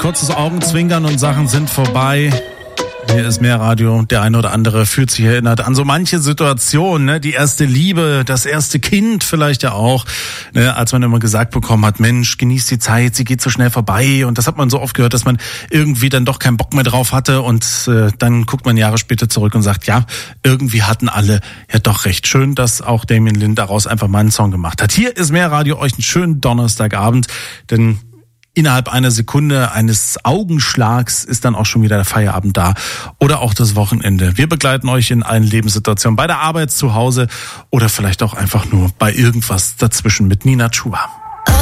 kurzes Augenzwinkern und Sachen sind vorbei. Hier ist Mehrradio. Der eine oder andere fühlt sich erinnert an so manche Situation, ne? Die erste Liebe, das erste Kind vielleicht ja auch, ne? Als man immer gesagt bekommen hat, Mensch, genieß die Zeit, sie geht so schnell vorbei. Und das hat man so oft gehört, dass man irgendwie dann doch keinen Bock mehr drauf hatte. Und dann guckt man Jahre später zurück und sagt, ja, irgendwie hatten alle ja doch recht. Schön, dass auch Damien Lynn daraus einfach mal einen Song gemacht hat. Hier ist Mehrradio, euch einen schönen Donnerstagabend, denn innerhalb einer Sekunde eines Augenschlags ist dann auch schon wieder der Feierabend da oder auch das Wochenende. Wir begleiten euch in allen Lebenssituationen, bei der Arbeit, zu Hause oder vielleicht auch einfach nur bei irgendwas dazwischen mit Nina Chuba.